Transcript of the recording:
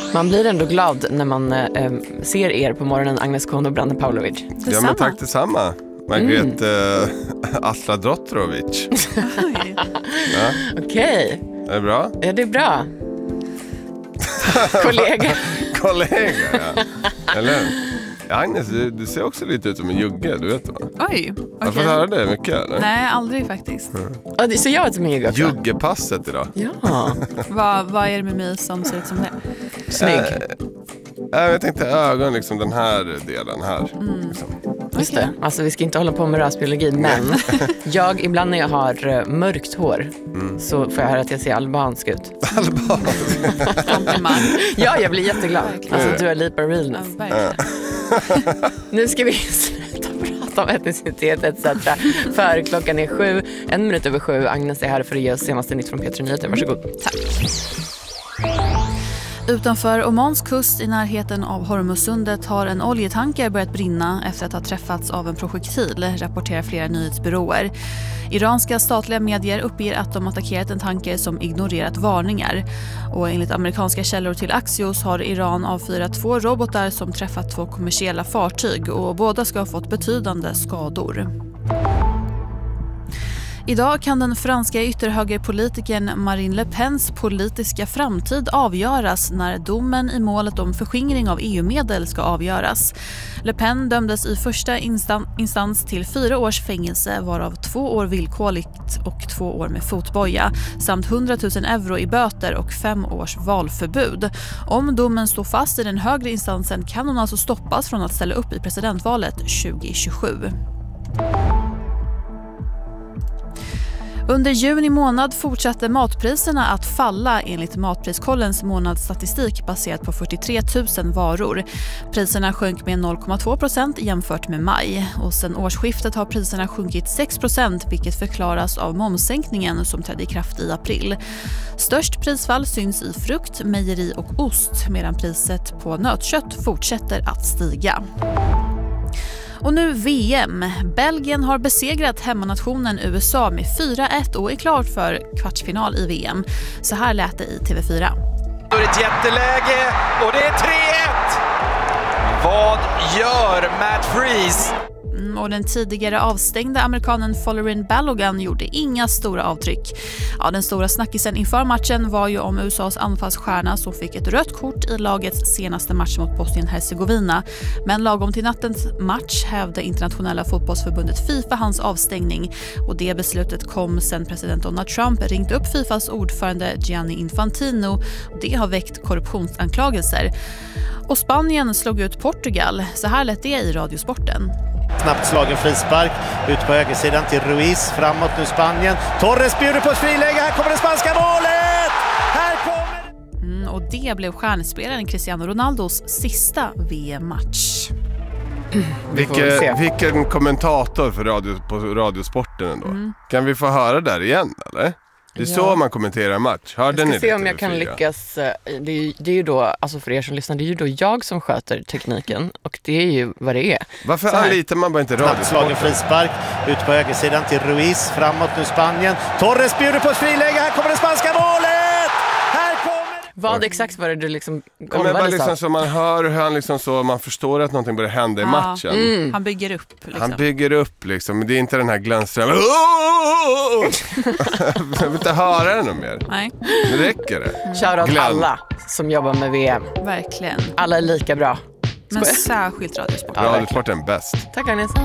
Man blir ändå glad när man ser er på morgonen, Agnes Kohn och Branne Pavlovic. Ja, men tack detsamma. Margrethe Asladrotrovic. Ja. Okej. Är det bra? Ja, det är bra. Kollega, ja. Eller? Agnes, du ser också lite ut som en jugge, du vet va? Oj, okej. Jag får höra det mycket, eller? Nej, aldrig faktiskt. Ja, det ser jag ut som en jugge också. Juggepasset idag. Ja. Vad är det med mig som ser ut som det? Snygg. Jag tänkte ögon, liksom den här delen här. Liksom. Just det. Alltså vi ska inte hålla på med rasbiologi, men ibland när jag har mörkt hår så får jag höra att jag ser albansk ut. Albansk? Ja, jag blir jätteglad. Alltså Dua Lipa realness. Ja, nu ska vi sluta prata om etnicitet etc. För klockan är 7, 1 minut över 7. Agnes är här för att ge oss senaste nytt från P3 Nyheter. Varsågod. Tack. Utanför Omans kust i närheten av Hormuzsundet har en oljetanker börjat brinna efter att ha träffats av en projektil, rapporterar flera nyhetsbyråer. Iranska statliga medier uppger att de attackerat en tanker som ignorerat varningar. Och enligt amerikanska källor till Axios har Iran avfyrat 2 robotar som träffat 2 kommersiella fartyg och båda ska ha fått betydande skador. Idag kan den franska ytterhögerpolitikern Marine Le Pens politiska framtid avgöras när domen i målet om förskingring av EU-medel ska avgöras. Le Pen dömdes i första instans till 4 års fängelse, varav 2 år villkorligt och 2 år med fotboja, samt 100 000 euro i böter och 5 års valförbud. Om domen står fast i den högre instansen kan hon alltså stoppas från att ställa upp i presidentvalet 2027. Under juni månad fortsatte matpriserna att falla enligt Matpriskollens månadsstatistik baserat på 43 000 varor. Priserna sjönk med 0,2% jämfört med maj. Och sedan årsskiftet har priserna sjunkit 6%, vilket förklaras av momssänkningen som trädde i kraft i april. Störst prisfall syns i frukt, mejeri och ost, medan priset på nötkött fortsätter att stiga. Och nu VM. Belgien har besegrat hemmanationen USA med 4-1 och är klar för kvartsfinal i VM. Så här lät det i TV4. Då är det ett jätteläge och det är 3-1! Vad gör Matt Freese? Och den tidigare avstängda amerikanen Folarin Balogun gjorde inga stora avtryck. Ja, den stora snackisen inför matchen var ju om USAs anfallsstjärna som fick ett rött kort i lagets senaste match mot Bosnien-Hercegovina. Men lagom till nattens match hävde internationella fotbollsförbundet FIFA hans avstängning. Och det beslutet kom sedan president Donald Trump ringt upp FIFAs ordförande Gianni Infantino. Det har väckt korruptionsanklagelser. Och Spanien slog ut Portugal. Så här lät det i Radiosporten. Snabbt slagen frispark ut på högersidan till Ruiz, framåt nu Spanien. Torres bjuder på ett friläge, här kommer det spanska målet! Här kommer... Och det blev stjärnspelaren Cristiano Ronaldos sista VM-match. Vilken kommentator på Radiosporten ändå. Kan vi få höra där igen, eller? Det är så man kommenterar match. Hörde jag ni ska det? Se om jag kan lyckas. Det är ju då, alltså för er som lyssnar, det är ju då jag som sköter tekniken. Och det är ju vad det är. Varför anlitar man bara inte Radiosporten? Snabbt slagen frispark ut på högersidan till Ruiz, framåt nu Spanien. Torres bjuder på ett friläge, här kommer det spanska målet! Här kommer... Vad exakt var det du liksom kollade? Men bara liksom så man hör hur han liksom så, man förstår att någonting börjar hända i matchen. Han bygger upp liksom. Han bygger upp liksom, men det är inte den här glänströmmen. Jag vill inte höra den mer. Nej. Det räcker det. Shoutout alla som jobbar med VM. Verkligen. Alla är lika bra. Men särskilt Radiosporten. Radiosporten är bäst. Tack Agnes.